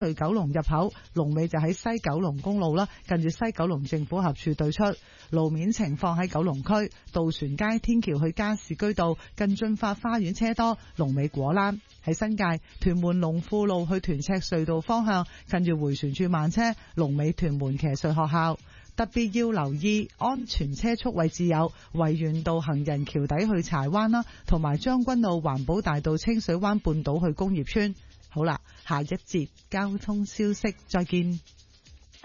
去九龍入口，龍尾就喺西九龍公路啦，近住西九龍政府合署對出。路面情況喺九龍區渡船街天橋去加士居道近駿發花園車多，龍尾果欄。喺新界屯門龍富路去屯赤隧道方向，近住迴旋處慢車，龍尾屯門騎術學校。特別要留意安全車速位置有維園道行人橋底去柴灣啦，同埋將軍澳環保大道清水灣半島去工業村。好啦，下一節交通消息再見。